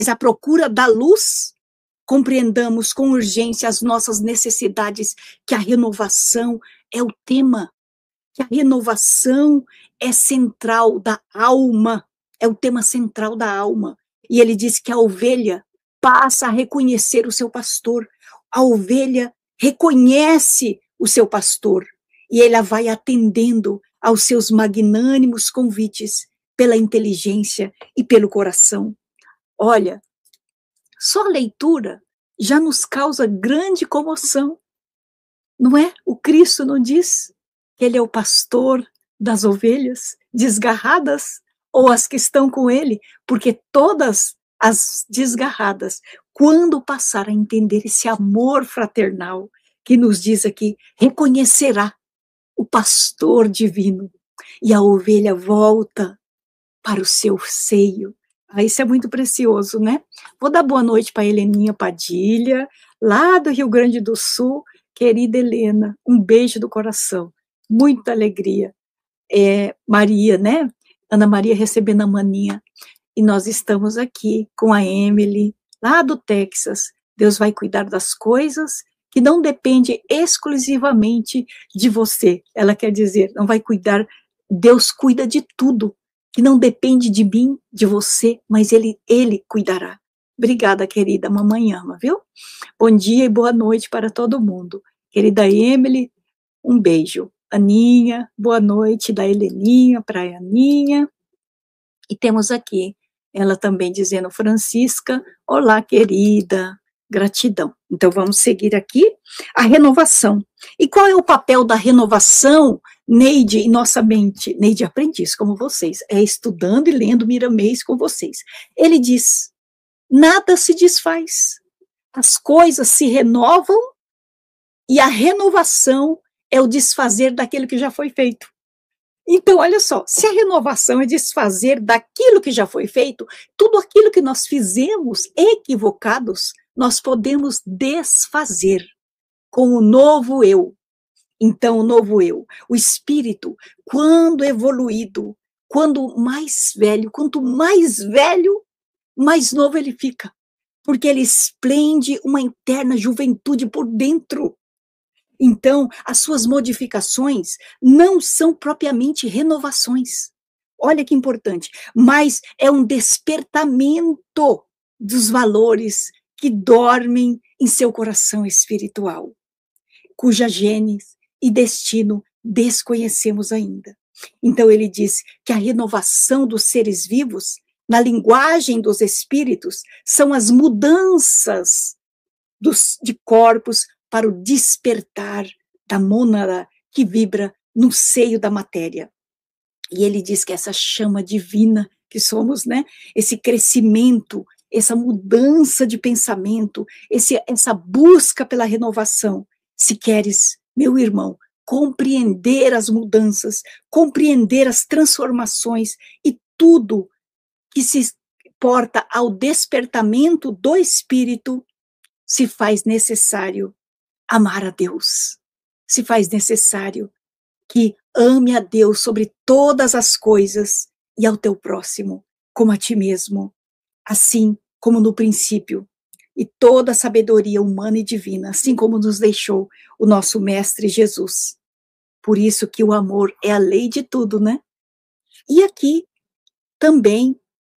à procura da luz, compreendamos com urgência as nossas necessidades, que a renovação é o tema, que a renovação é central da alma, é o tema central da alma. E ele diz que a ovelha passa a reconhecer o seu pastor, a ovelha reconhece o seu pastor, e ela vai atendendo aos seus magnânimos convites pela inteligência e pelo coração. Olha, só a leitura já nos causa grande comoção, não é? O Cristo não diz que ele é o pastor das ovelhas desgarradas, ou as que estão com ele, porque todas as desgarradas, quando passar a entender esse amor fraternal que nos diz aqui, reconhecerá o pastor divino, e a ovelha volta para o seu seio. Isso é muito precioso, né? Vou dar boa noite para a Heleninha Padilha, lá do Rio Grande do Sul. Querida Helena, um beijo do coração, muita alegria. Maria, né? Ana Maria recebendo a maninha. E nós estamos aqui com a Emily, lá do Texas. Deus vai cuidar das coisas que não dependem exclusivamente de você. Ela quer dizer, não vai cuidar, Deus cuida de tudo, que não depende de mim, de você, mas Ele cuidará. Obrigada, querida, mamãe ama, viu? Bom dia e boa noite para todo mundo. Querida Emily, um beijo. Aninha, boa noite da Heleninha para a Aninha. E temos aqui ela também dizendo, Francisca, olá, querida, gratidão. Então, vamos seguir aqui a renovação. E qual é o papel da renovação, Neide, em nossa mente? Neide aprendiz, como vocês, estudando e lendo Miramês com vocês. Ele diz, nada se desfaz, as coisas se renovam, e a renovação é o desfazer daquilo que já foi feito. Então, olha só, se a renovação é desfazer daquilo que já foi feito, tudo aquilo que nós fizemos equivocados, nós podemos desfazer com o novo eu. Então, o novo eu, o espírito, quando evoluído, quanto mais velho, mais novo ele fica, porque ele esplende uma interna juventude por dentro. Então, as suas modificações não são propriamente renovações. Olha que importante, mas é um despertamento dos valores que dormem em seu coração espiritual, cuja genes e destino desconhecemos ainda. Então, ele diz que a renovação dos seres vivos, na linguagem dos espíritos, são as mudanças de corpos para o despertar da mônada que vibra no seio da matéria. E ele diz que essa chama divina que somos, né? Esse crescimento, essa mudança de pensamento, essa busca pela renovação. Se queres, meu irmão, compreender as mudanças, compreender as transformações e tudo que se porta ao despertamento do espírito, se faz necessário amar a Deus, se faz necessário que ame a Deus sobre todas as coisas e ao teu próximo, como a ti mesmo, assim como no princípio, e toda a sabedoria humana e divina, assim como nos deixou o nosso Mestre Jesus. Por isso que o amor é a lei de tudo, né? E aqui também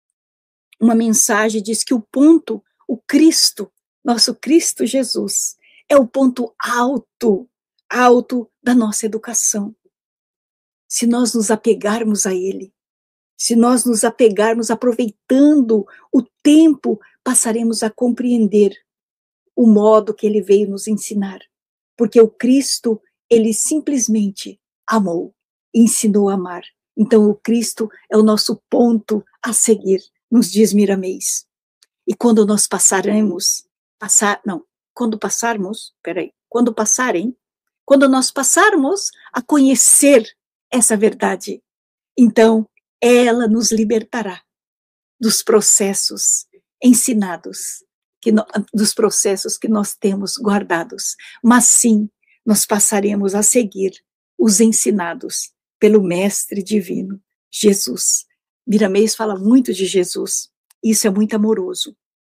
uma mensagem diz que o ponto, o Cristo, nosso Cristo Jesus, é o ponto alto da nossa educação. Se nós nos apegarmos a Ele, se nós nos apegarmos aproveitando o tempo, passaremos a compreender o modo que Ele veio nos ensinar. Porque o Cristo, Ele simplesmente amou, ensinou a amar. Então o Cristo é o nosso ponto a seguir, nos diz Miramês. E quando nós quando nós passarmos a conhecer essa verdade, então ela nos libertará dos processos ensinados, dos processos que nós temos guardados, mas sim, nós passaremos a seguir os ensinados pelo Mestre Divino, Jesus. Miramês fala muito de Jesus, isso é muito amoroso.